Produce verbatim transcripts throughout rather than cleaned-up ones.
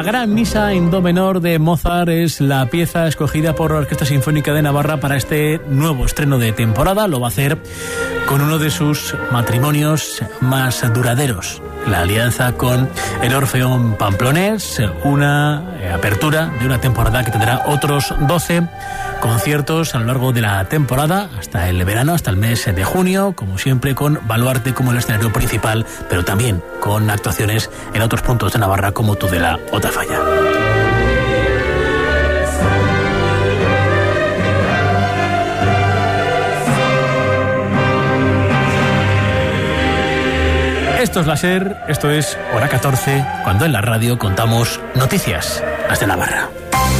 Gran Misa en Do menor de Mozart es la pieza escogida por la Orquesta Sinfónica de Navarra para este nuevo estreno de temporada. Lo va a hacer con uno de sus matrimonios más duraderos, la alianza con el Orfeón Pamplonés, una apertura de una temporada que tendrá otros doce conciertos a lo largo de la temporada, hasta el verano, hasta el mes de junio, como siempre con Baluarte como el escenario principal, pero también con actuaciones en otros puntos de Navarra como Tudela o Tafalla. Esto es la SER, esto es Hora catorce, cuando en la radio contamos noticias hasta Navarra.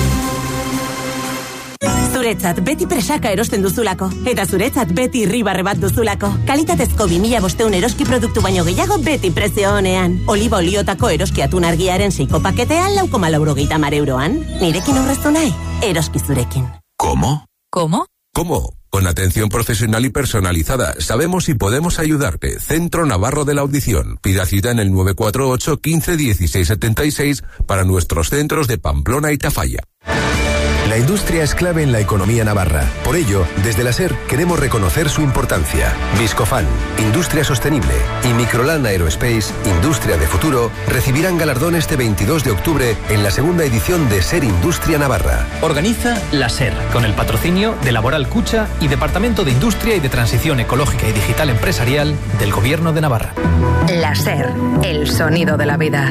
Zuretzat beti presaka erosten duzulako, eta zuretzat beti irribarre bat duzulako. Kalitatezko bi mila bostehun eroski produktu baino gehiago beti prezio honean. Oliba oliotako eroski atun argiaren seiko paketea lau koma laurogeita hamar euroan. Nirekin aurreztu nahi, eroski zurekin. ¿Cómo? ¿Cómo? ¿Cómo? Con atención profesional y personalizada. Sabemos si podemos ayudarte. Centro Navarro de la Audición. Pida cita en el nueve cuatro ocho, quince, dieciséis setenta y seis para nuestros centros de Pamplona y Tafalla. La industria es clave en la economía navarra. Por ello, desde la SER queremos reconocer su importancia. Viscofan, Industria Sostenible y Microlan Aerospace, Industria de Futuro, recibirán galardón este veintidós de octubre en la segunda edición de SER Industria Navarra. Organiza la SER, con el patrocinio de Laboral Cucha y Departamento de Industria y de Transición Ecológica y Digital Empresarial del Gobierno de Navarra. La SER, el sonido de la vida.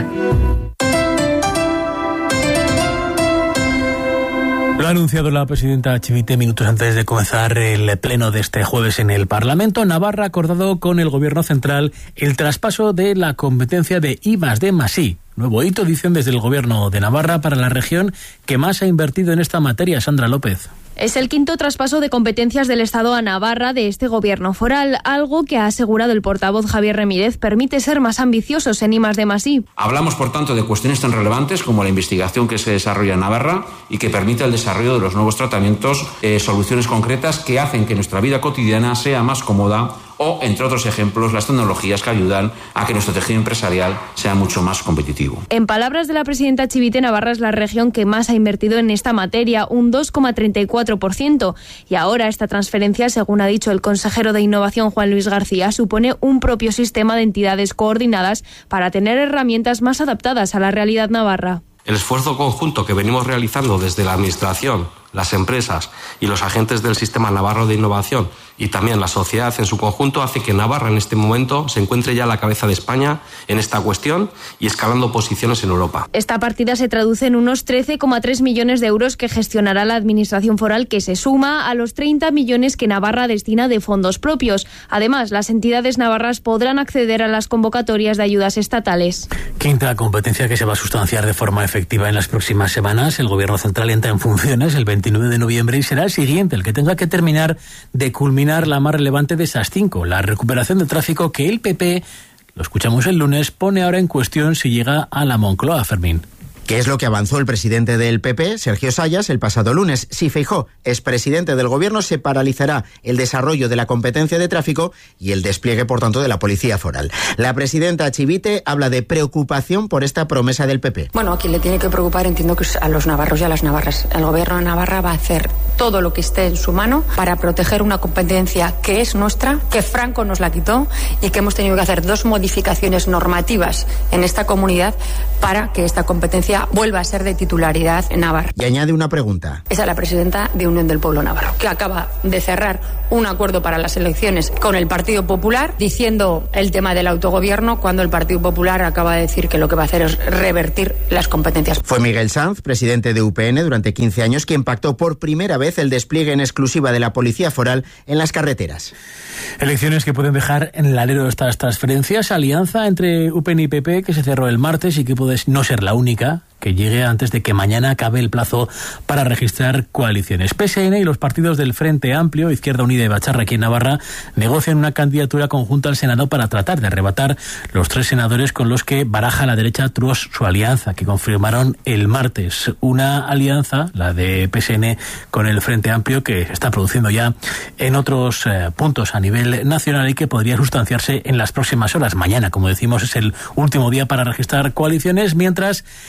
Lo ha anunciado la presidenta Chivite minutos antes de comenzar el pleno de este jueves en el Parlamento. Navarra ha acordado con el Gobierno central el traspaso de la competencia de I más D más I. Nuevo hito, dicen desde el Gobierno de Navarra, para la región que más ha invertido en esta materia. Sandra López. Es el quinto traspaso de competencias del Estado a Navarra de este gobierno foral, algo que ha asegurado el portavoz Javier Remírez permite ser más ambiciosos en I más D más I. Hablamos, por tanto, de cuestiones tan relevantes como la investigación que se desarrolla en Navarra y que permite el desarrollo de los nuevos tratamientos, eh, soluciones concretas que hacen que nuestra vida cotidiana sea más cómoda, o, entre otros ejemplos, las tecnologías que ayudan a que nuestro tejido empresarial sea mucho más competitivo. En palabras de la presidenta Chivite, Navarra es la región que más ha invertido en esta materia, un dos coma treinta y cuatro por ciento. Y ahora esta transferencia, según ha dicho el consejero de Innovación Juan Luis García, supone un propio sistema de entidades coordinadas para tener herramientas más adaptadas a la realidad navarra. El esfuerzo conjunto que venimos realizando desde la Administración, las empresas y los agentes del Sistema Navarro de Innovación y también la sociedad en su conjunto hace que Navarra en este momento se encuentre ya a la cabeza de España en esta cuestión y escalando posiciones en Europa. Esta partida se traduce en unos trece coma tres millones de euros que gestionará la Administración foral, que se suma a los treinta millones que Navarra destina de fondos propios. Además, las entidades navarras podrán acceder a las convocatorias de ayudas estatales. Quinta competencia que se va a sustanciar de forma efectiva en las próximas semanas. El Gobierno central entra en funciones el veintinueve de noviembre y será el siguiente el que tenga que terminar de culminar la más relevante de esas cinco, la recuperación del tráfico que el P P, lo escuchamos el lunes, pone ahora en cuestión si llega a la Moncloa. Fermín. Que es lo que avanzó el presidente del P P, Sergio Sayas, el pasado lunes. Si Feijóo es presidente del gobierno, se paralizará el desarrollo de la competencia de tráfico y el despliegue, por tanto, de la policía foral. La presidenta Chivite habla de preocupación por esta promesa del P P. Bueno, a quien le tiene que preocupar, entiendo que es a los navarros y a las navarras. El gobierno de Navarra va a hacer todo lo que esté en su mano para proteger una competencia que es nuestra, que Franco nos la quitó y que hemos tenido que hacer dos modificaciones normativas en esta comunidad para que esta competencia vuelva a ser de titularidad en Navarra. Y añade una pregunta. Es a la presidenta de Unión del Pueblo Navarro, que acaba de cerrar un acuerdo para las elecciones con el Partido Popular, diciendo el tema del autogobierno, cuando el Partido Popular acaba de decir que lo que va a hacer es revertir las competencias. Fue Miguel Sanz, presidente de U P N durante quince años, quien pactó por primera vez el despliegue en exclusiva de la policía foral en las carreteras. Elecciones que pueden dejar en el alero estas transferencias. Alianza entre U P N y P P que se cerró el martes y que puede no ser la única que llegue antes de que mañana acabe el plazo para registrar coaliciones. P S N y los partidos del Frente Amplio, Izquierda Unida y Bacharra aquí en Navarra negocian una candidatura conjunta al Senado para tratar de arrebatar los tres senadores con los que baraja la derecha tras su alianza, que confirmaron el martes. Una alianza, la de P S N con el Frente Amplio, que se está produciendo ya en otros eh, puntos a nivel nacional y que podría sustanciarse en las próximas horas. Mañana, como decimos, es el último día para registrar coaliciones, mientras Geroa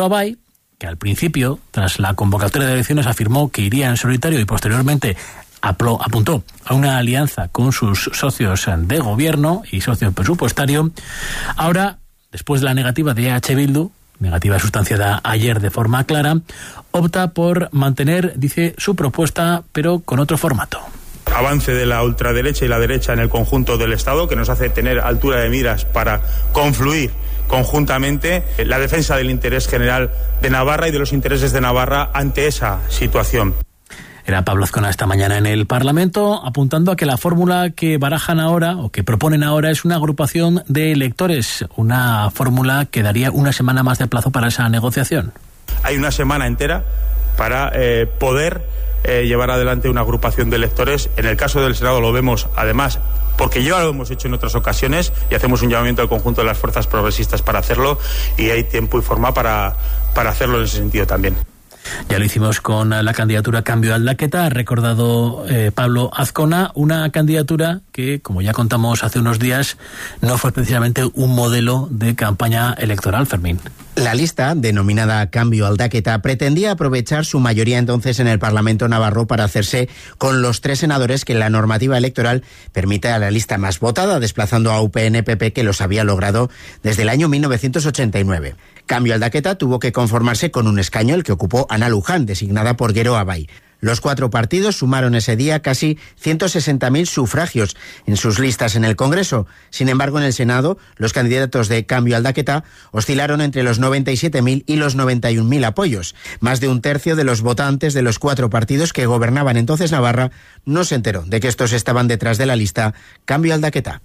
Gero Abay, que al principio, tras la convocatoria de elecciones, afirmó que iría en solitario y posteriormente apuntó a una alianza con sus socios de gobierno y socio presupuestario, ahora, después de la negativa de E H Bildu, negativa sustanciada ayer de forma clara, opta por mantener, dice, su propuesta, pero con otro formato. Avance de la ultraderecha y la derecha en el conjunto del Estado, que nos hace tener altura de miras para confluir conjuntamente la defensa del interés general de Navarra y de los intereses de Navarra ante esa situación. Era Pablo Azcona esta mañana en el Parlamento, apuntando a que la fórmula que barajan ahora, o que proponen ahora, es una agrupación de electores, una fórmula que daría una semana más de plazo para esa negociación. Hay una semana entera para eh, poder eh, llevar adelante una agrupación de electores. En el caso del Senado lo vemos, además, porque ya lo hemos hecho en otras ocasiones, y hacemos un llamamiento al conjunto de las fuerzas progresistas para hacerlo, y hay tiempo y forma para, para hacerlo en ese sentido también. Ya lo hicimos con la candidatura Cambio Aldaqueta, ha recordado eh, Pablo Azcona, una candidatura que, como ya contamos hace unos días, no fue precisamente un modelo de campaña electoral, Fermín. La lista, denominada Cambio Aldaqueta, pretendía aprovechar su mayoría entonces en el Parlamento navarro para hacerse con los tres senadores que la normativa electoral permite a la lista más votada, desplazando a U P N P P, que los había logrado desde el año mil novecientos ochenta y nueve. Cambio Aldaqueta tuvo que conformarse con un escaño, el que ocupó Ana Luján, designada por Gero Abay. Los cuatro partidos sumaron ese día casi ciento sesenta mil sufragios en sus listas en el Congreso. Sin embargo, en el Senado, los candidatos de Cambio Aldaqueta oscilaron entre los noventa y siete mil y los noventa y un mil apoyos. Más de un tercio de los votantes de los cuatro partidos que gobernaban entonces Navarra no se enteró de que estos estaban detrás de la lista Cambio Aldaqueta.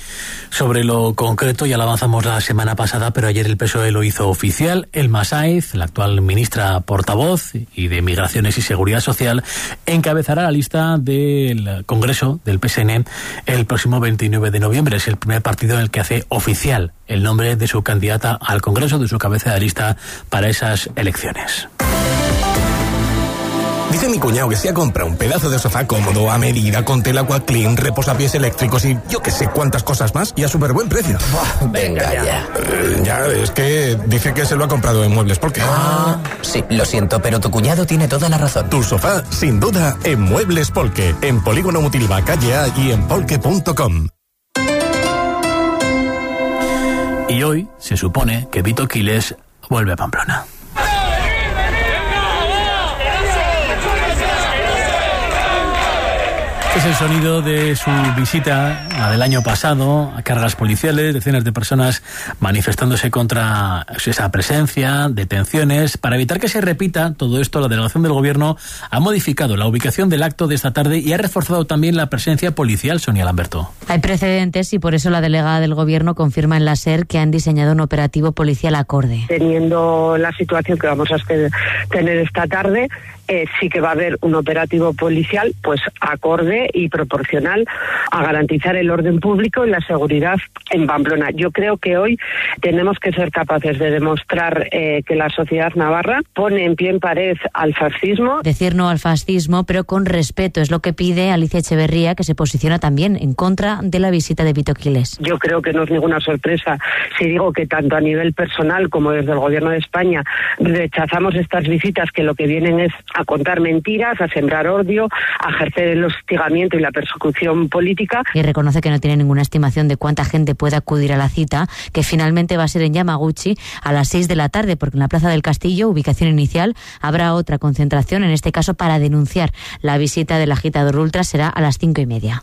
Sobre lo concreto ya lo avanzamos la semana pasada, pero ayer el P S O E lo hizo oficial. Elma Saiz, la actual ministra portavoz y de Migraciones y Seguridad Social, encabezará la lista del Congreso del P S N el próximo veintinueve de noviembre. Es el primer partido en el que hace oficial el nombre de su candidata al Congreso, de su cabeza de lista para esas elecciones. Dice mi cuñado que se ha comprado un pedazo de sofá cómodo, a medida, con tela aqua clean, reposapiés eléctricos y yo que sé cuántas cosas más, y a súper buen precio. Buah, venga ya. Ya. Eh, ya, es que dice que se lo ha comprado en Muebles Polque. Ah, sí, lo siento, pero tu cuñado tiene toda la razón. Tu sofá, sin duda, en Muebles Polque, en Polígono Mutilva, calle A y en polque punto com. Y hoy se supone que Vito Quiles vuelve a Pamplona. Es el sonido de su visita, la del año pasado, a cargas policiales, decenas de personas manifestándose contra esa presencia, detenciones. Para evitar que se repita todo esto, la delegación del Gobierno ha modificado la ubicación del acto de esta tarde y ha reforzado también la presencia policial. Sonia Lamberto. Hay precedentes y por eso la delegada del Gobierno confirma en la SER que han diseñado un operativo policial acorde. Teniendo la situación que vamos a tener esta tarde, eh, sí que va a haber un operativo policial pues acorde y proporcional a garantizar el orden público y la seguridad en Pamplona. Yo creo que hoy tenemos que ser capaces de demostrar eh, que la sociedad navarra pone en pie en pared al fascismo. Decir no al fascismo, pero con respeto, es lo que pide Alicia Echeverría, que se posiciona también en contra de la visita de Vito Quiles. Yo creo que no es ninguna sorpresa si digo que tanto a nivel personal como desde el Gobierno de España rechazamos estas visitas que lo que vienen es a contar mentiras, a sembrar odio, a ejercer el hostigamiento y la persecución política. Y reconoce que no tiene ninguna estimación de cuánta gente puede acudir a la cita, que finalmente va a ser en Yamaguchi a las seis de la tarde, porque en la Plaza del Castillo, ubicación inicial, habrá otra concentración, en este caso para denunciar la visita del agitador ultra, será a las cinco y media.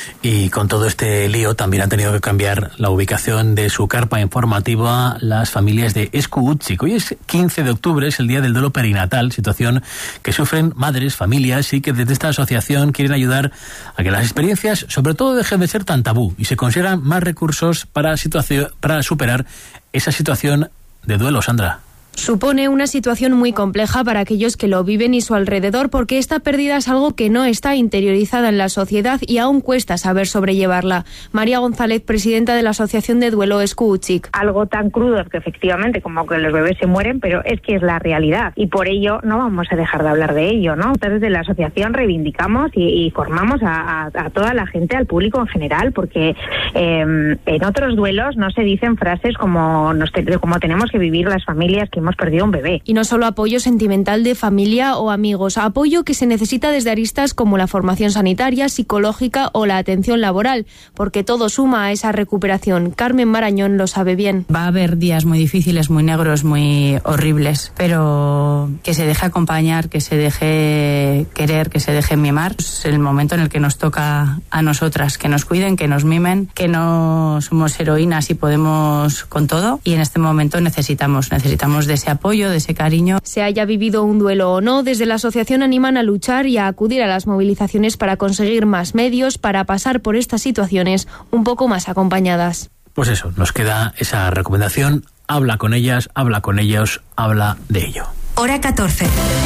Y con todo este lío también han tenido que cambiar la ubicación de su carpa informativa las familias de Esku Utzik. Hoy es quince de octubre, es el día del duelo perinatal, situación que sufren madres, familias, y que desde esta asociación quieren ayudar a que las experiencias, sobre todo, dejen de ser tan tabú y se consigan más recursos para, situación, para superar esa situación de duelo, Sandra. Supone una situación muy compleja para aquellos que lo viven y su alrededor, porque esta pérdida es algo que no está interiorizada en la sociedad y aún cuesta saber sobrellevarla. María González, presidenta de la Asociación de Duelo Esku Utzik. Algo tan crudo que efectivamente como que los bebés se mueren, pero es que es la realidad y por ello no vamos a dejar de hablar de ello, ¿no? Entonces, desde la asociación reivindicamos y, y formamos a, a, a toda la gente, al público en general, porque eh, en otros duelos no se dicen frases como, nos te, como tenemos que vivir las familias que hemos perdido un bebé. Y no solo apoyo sentimental de familia o amigos, apoyo que se necesita desde aristas como la formación sanitaria, psicológica o la atención laboral, porque todo suma a esa recuperación. Carmen Marañón lo sabe bien. Va a haber días muy difíciles, muy negros, muy horribles, pero que se deje acompañar, que se deje querer, que se deje mimar. Es el momento en el que nos toca a nosotras, que nos cuiden, que nos mimen, que no somos heroínas y podemos con todo, y en este momento necesitamos, necesitamos de ese apoyo, de ese cariño. Se haya vivido un duelo o no, desde la asociación animan a luchar y a acudir a las movilizaciones para conseguir más medios, para pasar por estas situaciones un poco más acompañadas. Pues eso, nos queda esa recomendación. Habla con ellas, habla con ellos, habla de ello. Hora catorce.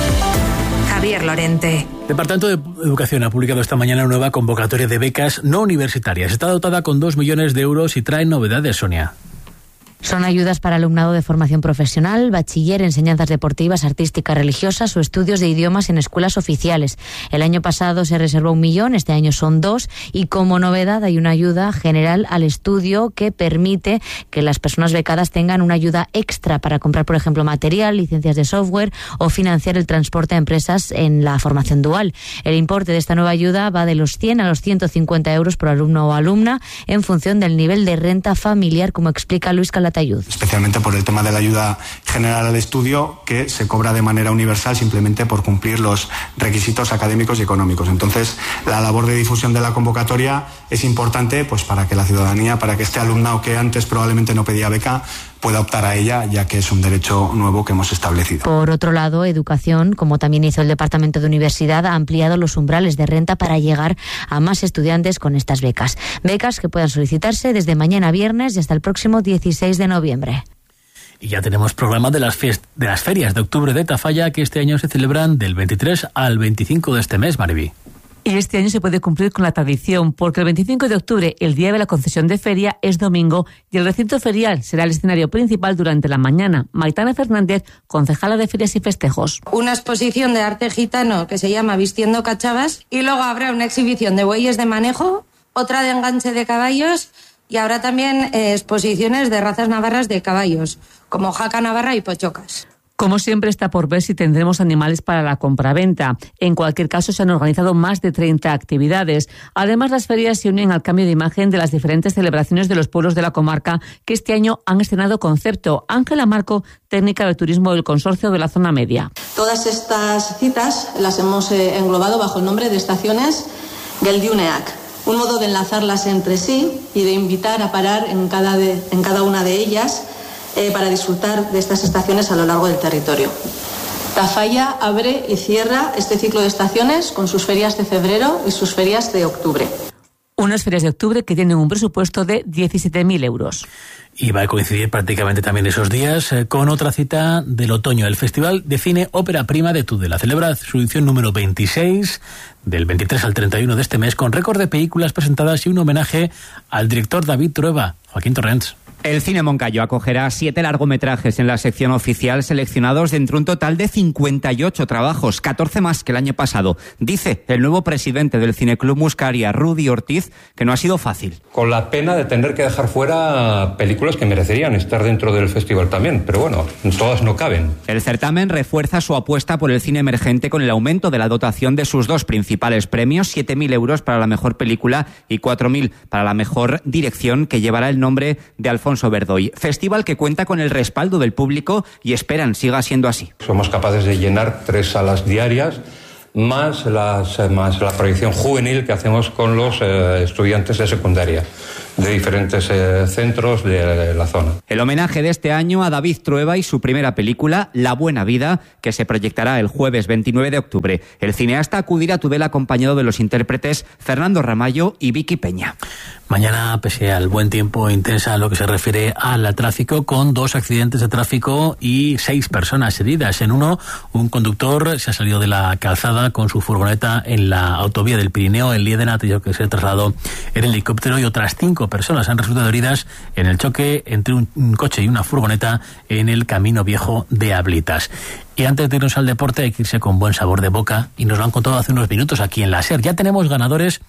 Javier Lorente. El Departamento de Educación ha publicado esta mañana una nueva convocatoria de becas no universitarias. Está dotada con dos millones de euros y trae novedades, Sonia. Son ayudas para alumnado de formación profesional, bachiller, enseñanzas deportivas, artísticas, religiosas o estudios de idiomas en escuelas oficiales. El año pasado se reservó un millón, este año son dos, y como novedad hay una ayuda general al estudio que permite que las personas becadas tengan una ayuda extra para comprar, por ejemplo, material, licencias de software o financiar el transporte a empresas en la formación dual. El importe de esta nueva ayuda va de los cien a los ciento cincuenta euros por alumno o alumna en función del nivel de renta familiar, como explica Luis Calatayud. Especialmente por el tema de la ayuda general al estudio, que se cobra de manera universal simplemente por cumplir los requisitos académicos y económicos. Entonces, la labor de difusión de la convocatoria es importante, pues, para que la ciudadanía, para que este alumnado que antes probablemente no pedía beca, pueda optar a ella, ya que es un derecho nuevo que hemos establecido. Por otro lado, Educación, como también hizo el Departamento de Universidad, ha ampliado los umbrales de renta para llegar a más estudiantes con estas becas. Becas que puedan solicitarse desde mañana viernes y hasta el próximo dieciséis de noviembre. Y ya tenemos programa de las, fiest- de las ferias de octubre de Tafalla, que este año se celebran del veintitrés al veinticinco de este mes, Mariby. Y este año se puede cumplir con la tradición, porque el veinticinco de octubre, el día de la concesión de feria, es domingo y el recinto ferial será el escenario principal durante la mañana. Maitana Fernández, concejala de Ferias y Festejos. Una exposición de arte gitano que se llama Vistiendo Cachavas, y luego habrá una exhibición de bueyes de manejo, otra de enganche de caballos, y habrá también eh, exposiciones de razas navarras de caballos, como Jaca Navarra y Pochocas. Como siempre, está por ver si tendremos animales para la compraventa. En cualquier caso, se han organizado más de treinta actividades. Además, las ferias se unen al cambio de imagen de las diferentes celebraciones de los pueblos de la comarca que este año han estrenado concepto. Ángela Marco, técnica de turismo del Consorcio de la Zona Media. Todas estas citas las hemos eh, englobado bajo el nombre de estaciones Geldiuneak, un modo de enlazarlas entre sí y de invitar a parar en cada, de, en cada una de ellas Eh, para disfrutar de estas estaciones a lo largo del territorio. Tafalla abre y cierra este ciclo de estaciones con sus ferias de febrero y sus ferias de octubre. Unas ferias de octubre que tienen un presupuesto de diecisiete mil euros. Y va a coincidir prácticamente también esos días eh, con otra cita del otoño. El Festival de Cine Ópera Prima de Tudela celebra su edición número veintiséis, del veintitrés al treinta y uno de este mes, con récord de películas presentadas y un homenaje al director David Trueba. Joaquín Torrents. El Cine Moncayo acogerá siete largometrajes en la sección oficial, seleccionados de entre un total de cincuenta y ocho trabajos, catorce más que el año pasado. Dice el nuevo presidente del Cineclub Muscaria, Rudy Ortiz, que no ha sido fácil. Con la pena de tener que dejar fuera películas que merecerían estar dentro del festival también, pero bueno, todas no caben. El certamen refuerza su apuesta por el cine emergente con el aumento de la dotación de sus dos principales premios, siete mil euros para la mejor película y cuatro mil para la mejor dirección, que llevará el nombre de Alfonso Verdoy. Festival que cuenta con el respaldo del público y esperan siga siendo así. Somos capaces de llenar tres salas diarias, más, las, más la proyección juvenil que hacemos con los eh, estudiantes de secundaria de diferentes eh, centros de la zona. El homenaje de este año a David Trueba y su primera película, La Buena Vida, que se proyectará el jueves veintinueve de octubre. El cineasta acudirá a Tudela acompañado de los intérpretes Fernando Ramallo y Vicky Peña. Mañana, pese al buen tiempo, intensa en lo que se refiere al tráfico, con dos accidentes de tráfico y seis personas heridas. En uno, un conductor se ha salido de la calzada con su furgoneta en la autovía del Pirineo, en Liedena, ha tenido que ser trasladado en helicóptero, y otras cinco personas han resultado heridas en el choque entre un, un coche y una furgoneta en el Camino Viejo de Ablitas. Y antes de irnos al deporte hay que irse con buen sabor de boca, y nos lo han contado hace unos minutos aquí en la SER. Ya tenemos ganadores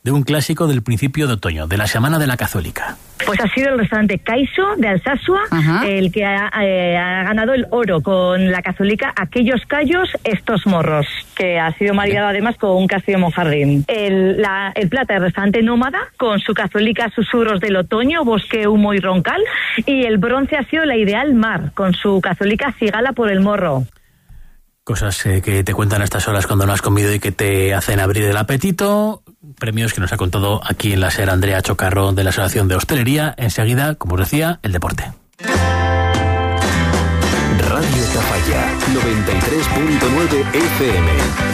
de un clásico del principio de otoño, de la Semana de la Cazuelica. Pues ha sido el restaurante Caiso de Alsasua el que ha, eh, ha ganado el oro con la cazuelica Aquellos callos, estos morros, que ha sido maridado además con un castillo monjardín. El, la, el plata del restaurante Nómada con su cazuelica Susurros del Otoño, Bosque, Humo y Roncal, y el bronce ha sido la Ideal Mar con su cazuelica Cigala por el Morro. Cosas eh, que te cuentan a estas horas cuando no has comido y que te hacen abrir el apetito. Premios que nos ha contado aquí en la SER Andrea Chocarro de la Asociación de Hostelería. Enseguida, como os decía, el deporte. Radio Tafalla, noventa y tres punto nueve F M.